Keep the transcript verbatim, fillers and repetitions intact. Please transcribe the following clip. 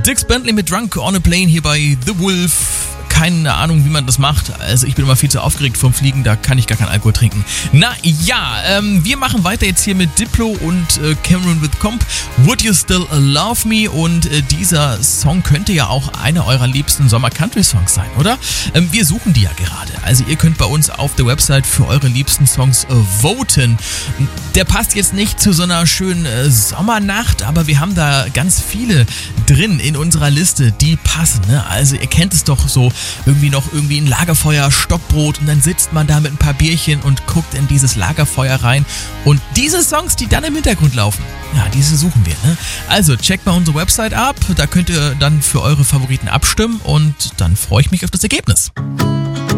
Dix Bentley mit Drunk on a Plane hier bei The Wolf. Keine Ahnung, wie man das macht. Also ich bin immer viel zu aufgeregt vom Fliegen, da kann ich gar keinen Alkohol trinken. Na ja, ähm, wir machen weiter jetzt hier mit Diplo und äh, Cameron with Comp. Would You Still Love Me? Und äh, dieser Song könnte ja auch einer eurer liebsten Sommer-Country-Songs sein, oder? Ähm, wir suchen die ja gerade. Also ihr könnt bei uns auf der Website für eure liebsten Songs äh, voten. Der passt jetzt nicht zu so einer schönen äh, Sommernacht, aber wir haben da ganz viele drin in unserer Liste, die passen. Ne? Also ihr kennt es doch so, irgendwie noch irgendwie ein Lagerfeuer, Stockbrot und dann sitzt man da mit ein paar Bierchen und guckt in dieses Lagerfeuer rein. Und diese Songs, die dann im Hintergrund laufen, ja, diese suchen wir. Ne? Also checkt mal unsere Website ab, da könnt ihr dann für eure Favoriten abstimmen und dann freue ich mich auf das Ergebnis.